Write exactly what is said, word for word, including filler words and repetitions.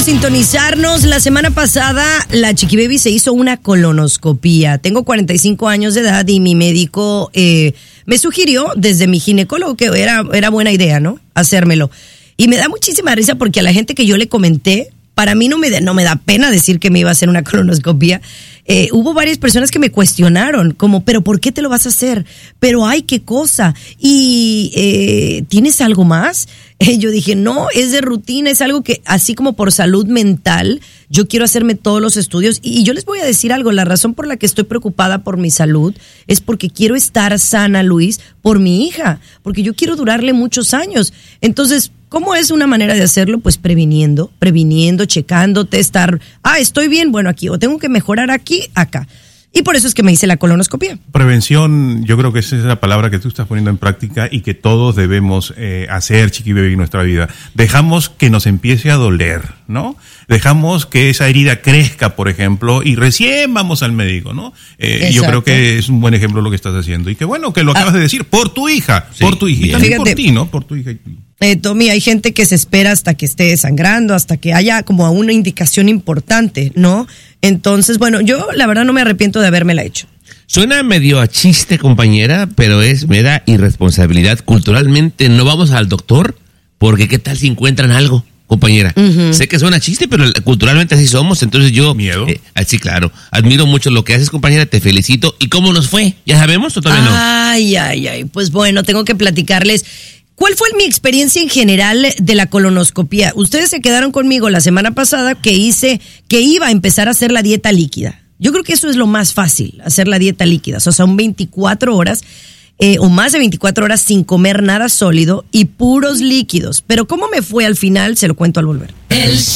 sintonizarnos. La semana pasada la Chiqui Baby se hizo una colonoscopía. Tengo cuarenta y cinco años de edad y mi médico eh, me sugirió desde mi ginecólogo que era, era buena idea, ¿no? Hacérmelo. Y me da muchísima risa porque a la gente que yo le comenté, para mí no me da, no me da pena decir que me iba a hacer una colonoscopía. Eh, hubo varias personas que me cuestionaron, como, ¿pero por qué te lo vas a hacer? Pero, ay, qué cosa. Y, eh, ¿tienes algo más? Eh, yo dije, no, es de rutina, es algo que, así como por salud mental, yo quiero hacerme todos los estudios. Y, y yo les voy a decir algo, la razón por la que estoy preocupada por mi salud es porque quiero estar sana, Luis, por mi hija, porque yo quiero durarle muchos años. Entonces, ¿cómo es una manera de hacerlo? Pues previniendo, previniendo, checándote, estar, ah, estoy bien, bueno, aquí, o tengo que mejorar aquí, acá. Y por eso es que me hice la colonoscopia. Prevención, yo creo que esa es la palabra que tú estás poniendo en práctica y que todos debemos eh, hacer, Chiqui Baby, en nuestra vida. Dejamos que nos empiece a doler, ¿no? Dejamos que esa herida crezca, por ejemplo, y recién vamos al médico, ¿no? Eh, yo creo que es un buen ejemplo lo que estás haciendo. Y que bueno, que lo acabas ah. de decir, por tu hija, sí, por tu hija. Y también fíjate, por ti, ¿no? Por tu hija. Eh, Tommy, hay gente que se espera hasta que esté sangrando, hasta que haya como una indicación importante, ¿no? Entonces, bueno, yo la verdad no me arrepiento de habérmela hecho. Suena medio a chiste, compañera, pero es mera irresponsabilidad. Culturalmente no vamos al doctor porque ¿qué tal si encuentran algo, compañera? Uh-huh. Sé que suena chiste, pero culturalmente así somos, entonces yo... ¿Miedo? Eh, sí, claro. Admiro mucho lo que haces, compañera, te felicito. ¿Y cómo nos fue? ¿Ya sabemos o todavía no? Ay, ay, ay, pues bueno, tengo que platicarles... ¿Cuál fue mi experiencia en general de la colonoscopía? Ustedes se quedaron conmigo la semana pasada que hice, que iba a empezar a hacer la dieta líquida. Yo creo que eso es lo más fácil, hacer la dieta líquida. O sea, son veinticuatro horas eh, o más de veinticuatro horas sin comer nada sólido y puros líquidos. Pero ¿cómo me fue al final? Se lo cuento al volver. El